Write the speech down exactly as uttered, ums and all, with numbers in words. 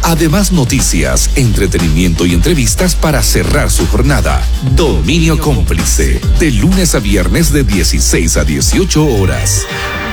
Además, noticias, entretenimiento y entrevistas para cerrar su jornada. Dominio Cómplice, de lunes a viernes de dieciséis a dieciocho horas.